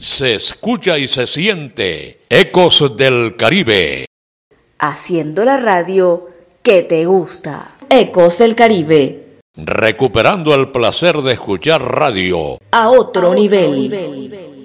Se escucha y se siente Ecos del Caribe. Haciendo la radio que te gusta. Ecos del Caribe. Recuperando el placer de escuchar radio A otro nivel.